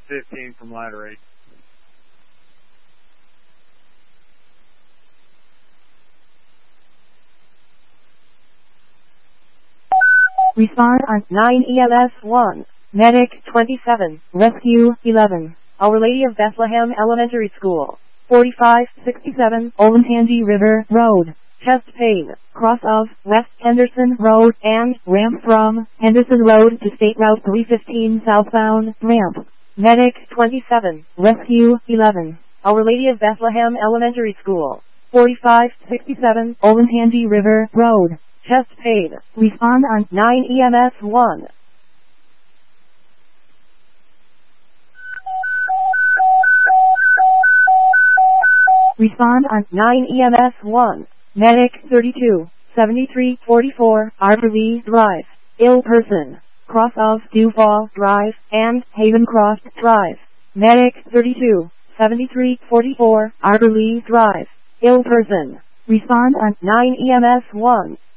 15 from ladder 8. Respond on 9 EMS 1. Medic 27. Rescue 11. Our Lady of Bethlehem Elementary School. 4567 Olentangy River Road. Chest pain. Cross of West Henderson Road and ramp from Henderson Road to State Route 315 southbound ramp. Medic 27. Rescue 11. Our Lady of Bethlehem Elementary School. 4567 Olentangy River Road. Chest pain. Respond on 9 EMS 1. Respond on 9 EMS 1. Medic 32, 7344 Arborlee Drive. Ill person. Cross of Duvall Drive and Havencroft Drive. Medic 32, 7344 Arborlee Drive. Ill person. Respond on 9 EMS 1.